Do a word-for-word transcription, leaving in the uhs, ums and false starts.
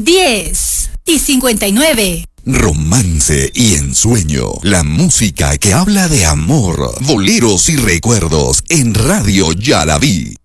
diez y cincuenta y nueve. Romance y ensueño. La música que habla de amor, boleros y recuerdos en Radio Ya La Vi.